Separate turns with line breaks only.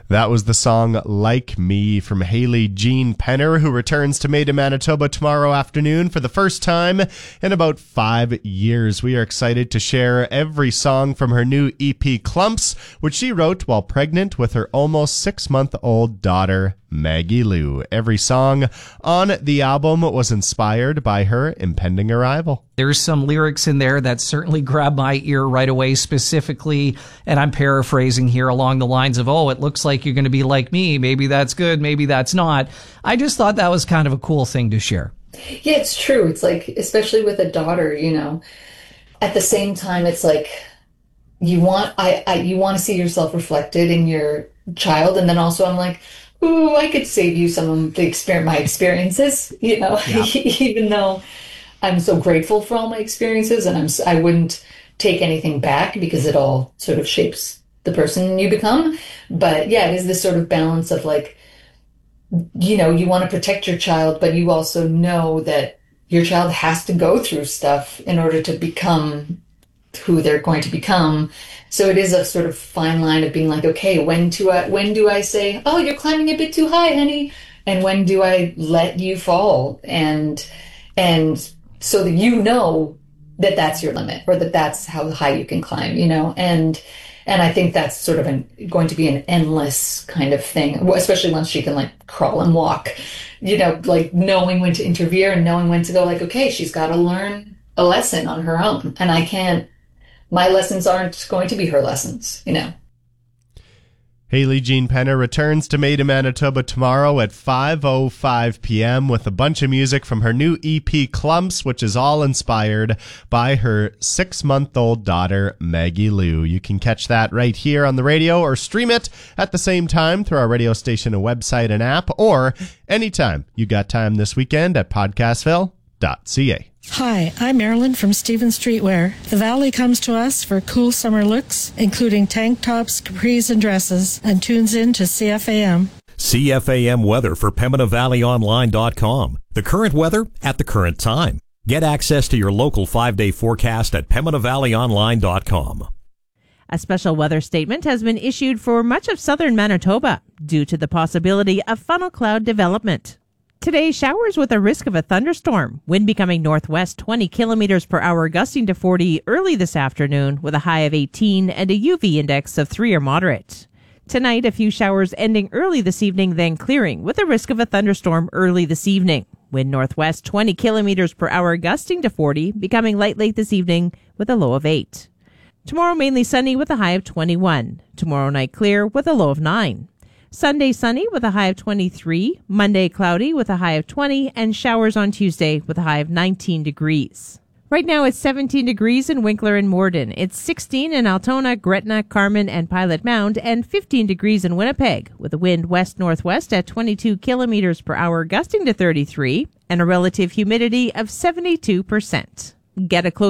That was the song Like Me from Hayley Jean Penner, who returns to Maida, Manitoba tomorrow afternoon for the first time in about 5 years. We are excited to share every song from her new EP Clumps, which she wrote while pregnant with her almost 6-month-old daughter, Maggie Lou. Every song on the album was inspired by her impending arrival.
There's some lyrics in there that certainly grabbed my ear right away specifically, and I'm paraphrasing here along the lines of, oh, it looks like you're going to be like me. Maybe that's good, maybe that's not. I just thought that was kind of a cool thing to share.
Yeah, it's true. It's like, especially with a daughter, you know, at the same time, it's like you want to see yourself reflected in your child, and then also I'm like, ooh, I could save you some of my experiences, you know, yeah. Even though I'm so grateful for all my experiences, and I wouldn't take anything back because it all sort of shapes the person you become. But yeah, it is this sort of balance of like, you know, you want to protect your child, but you also know that your child has to go through stuff in order to become who they're going to become. So it is a sort of fine line of being like, okay, when do I say, oh, you're climbing a bit too high, honey? And when do I let you fall? And so that you know that that's your limit, or that that's how high you can climb, you know? And I think that's sort of going to be an endless kind of thing, especially once she can like crawl and walk, you know, like knowing when to interfere and knowing when to go like, okay, she's got to learn a lesson on her own. And my lessons aren't going to be her lessons, you know.
Hayley Jean Penner returns to Maida, Manitoba tomorrow at 5:05 p.m. with a bunch of music from her new EP Clumps, which is all inspired by her 6-month-old daughter, Maggie Lou. You can catch that right here on the radio or stream it at the same time through our radio station and website and app, or anytime you got time this weekend at podcastville.ca.
Hi, I'm Marilyn from Stephen Streetwear. The Valley comes to us for cool summer looks, including tank tops, capris, and dresses, and tunes in to CFAM.
CFAM weather for PembinaValleyOnline.com. The current weather at the current time. Get access to your local 5-day forecast at PembinaValleyOnline.com.
A special weather statement has been issued for much of southern Manitoba due to the possibility of funnel cloud development. Today, showers with a risk of a thunderstorm. Wind becoming northwest 20 kilometers per hour, gusting to 40 early this afternoon with a high of 18 and a UV index of 3 or moderate. Tonight, a few showers ending early this evening, then clearing with a risk of a thunderstorm early this evening. Wind northwest 20 kilometers per hour, gusting to 40, becoming light late this evening with a low of 8. Tomorrow, mainly sunny with a high of 21. Tomorrow night, clear with a low of 9. Sunday, sunny with a high of 23. Monday, cloudy with a high of 20. And showers on Tuesday with a high of 19 degrees. Right now, it's 17 degrees in Winkler and Morden. It's 16 in Altona, Gretna, Carman, and Pilot Mound, and 15 degrees in Winnipeg, with a wind west-northwest at 22 kilometers per hour, gusting to 33, and a relative humidity of 72%. Get a close